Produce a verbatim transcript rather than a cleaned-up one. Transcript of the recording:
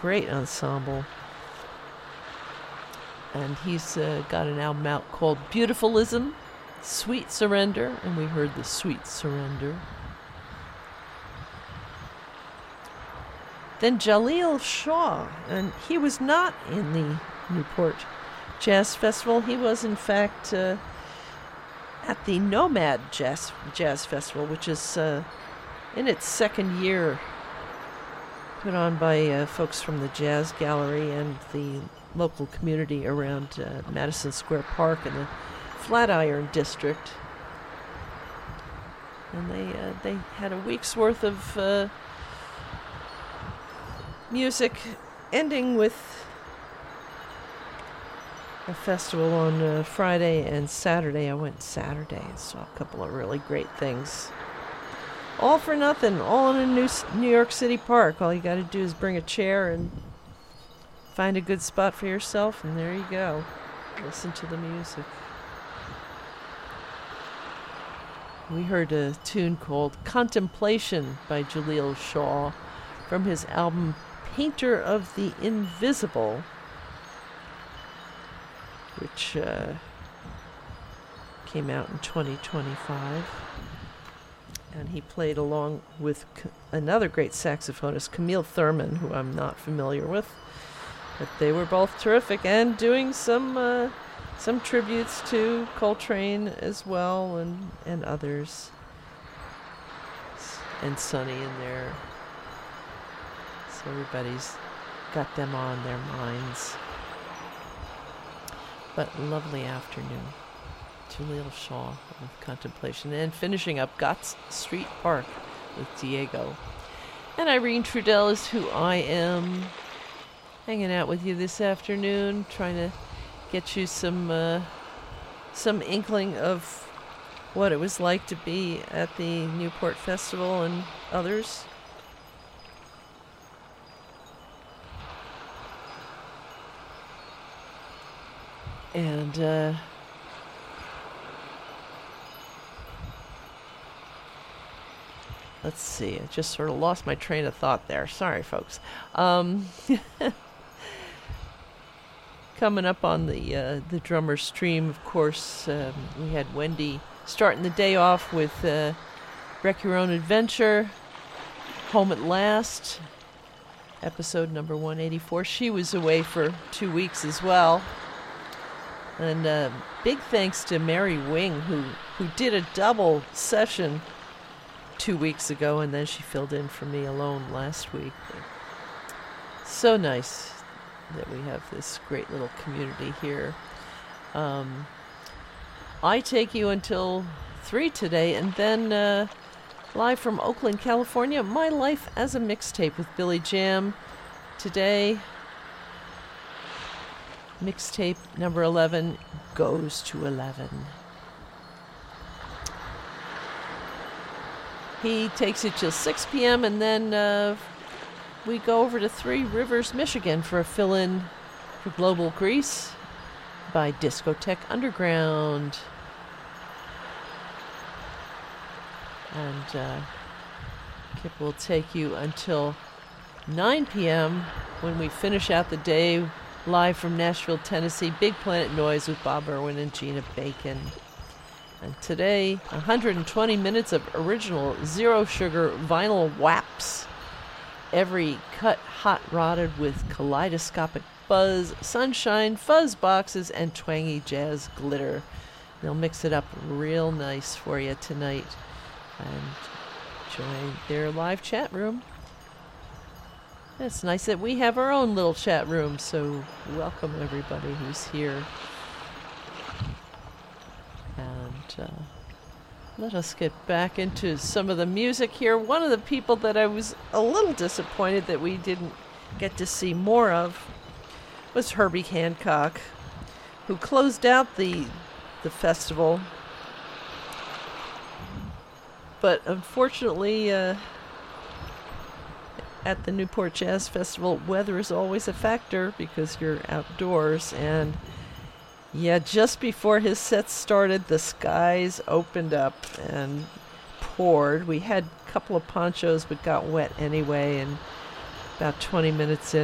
great ensemble. And he's uh, got an album out called Beautifulism, Sweet Surrender, and we heard the Sweet Surrender. Then Jaleel Shaw, and he was not in the Newport Jazz Festival. He was, in fact, uh, at the Nomad Jazz, Jazz Festival, which is uh, in its second year, put on by uh, folks from the Jazz Gallery and the local community around uh, Madison Square Park and the Flatiron District. And they uh, they had a week's worth of uh, music, ending with a festival on uh, Friday and Saturday. I went Saturday and saw a couple of really great things. All for nothing, all in a new New York City park. All you got to do is bring a chair and find a good spot for yourself, and there you go. Listen to the music. We heard a tune called Contemplation by Jaleel Shaw from his album Painter of the Invisible, which uh, came out in twenty twenty-five. And he played along with c- another great saxophonist, Camille Thurman, who I'm not familiar with. But they were both terrific, and doing some uh, some tributes to Coltrane as well, and, and others. And Sonny in there. So everybody's got them on their minds. But lovely afternoon. Jaleel Shaw with Contemplation. And finishing up Gotts Street Park with Diego. And Irene Trudell is who I am. Hanging out with you this afternoon, trying to get you some uh, some inkling of what it was like to be at the Newport Festival and others. And uh, let's see, I just sort of lost my train of thought there. Sorry, folks. Um, coming up on the uh, the drummer stream, of course, um, we had Wendy starting the day off with uh, Wreck Your Own Adventure, Home at Last, episode number one eighty-four. She was away for two weeks as well. And uh, big thanks to Mary Wing, who, who did a double session two weeks ago, and then she filled in for me alone last week. So nice that we have this great little community here. Um, I take you until three today, and then uh, live from Oakland, California, My Life as a Mixtape with Billy Jam. Today, mixtape number eleven goes to eleven. He takes it till six p.m. and then uh, we go over to Three Rivers, Michigan for a fill-in for Global Grease by Discotheque Underground. And uh, Kip will take you until nine p.m. when we finish out the day live from Nashville, Tennessee, Big Planet Noise with Bob Irwin and Gina Bacon. And today, one hundred twenty minutes of original zero-sugar vinyl W A Ps. Every cut hot-rodded with kaleidoscopic buzz, sunshine, fuzz boxes, and twangy jazz glitter. They'll mix it up real nice for you tonight. And join their live chat room. It's nice that we have our own little chat room, so welcome everybody who's here. And uh, let us get back into some of the music here. One of the people that I was a little disappointed that we didn't get to see more of was Herbie Hancock, who closed out the the festival. But unfortunately, uh, at the Newport Jazz Festival, weather is always a factor because you're outdoors. And yeah, just before his set started, the skies opened up and poured. We had a couple of ponchos, but got wet anyway. And about twenty minutes in,